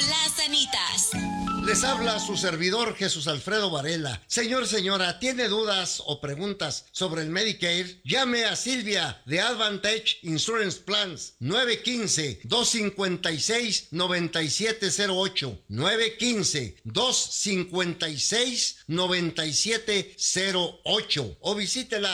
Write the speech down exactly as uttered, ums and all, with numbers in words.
las Anitas. Les habla su servidor Jesús Alfredo Varela. Señor, señora, ¿tiene dudas o preguntas sobre el Medicare? Llame a Silvia de Advantage Insurance Plans nueve uno cinco, dos cinco seis, nueve siete cero ocho nueve uno cinco, dos cinco seis, nueve siete cero ocho o visítela